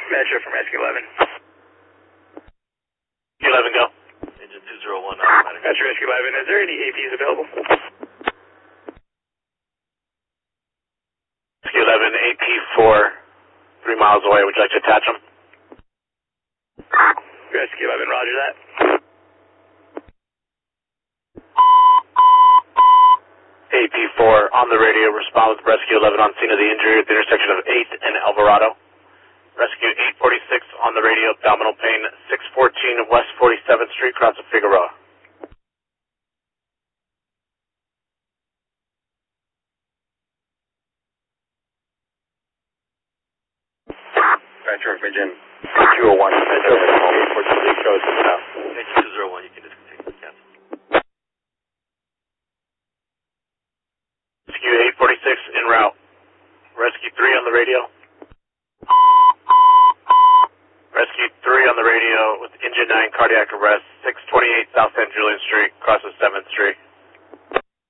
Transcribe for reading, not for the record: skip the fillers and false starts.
Metro from Rescue 11. 11, go. Engine 201, automatic. Metro Rescue 11, is there any APs available? Rescue 11, AP4, 3 miles away. Would you like to attach them? Rescue 11, roger that. AP4 on the radio, respond with Rescue 11 on scene of the injury at the intersection of 8th and Alvarado. Rescue 846 on the radio, abdominal pain, 614 West 47th Street, cross of Figueroa. Metro Vision 201, Metro Vision 846 shows us now. Engine 201, you can discontinue, cancel. Rescue 846 en route. Rescue 3 on the radio. Rescue 3 on the radio with engine 9 cardiac arrest, 628 South San Julian Street, cross of 7th Street.